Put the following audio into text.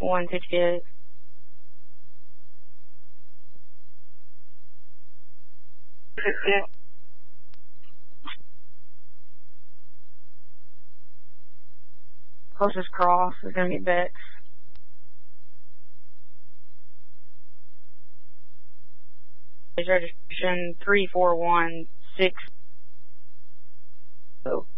168. Closest cross is going to be Bex. Registration 3416.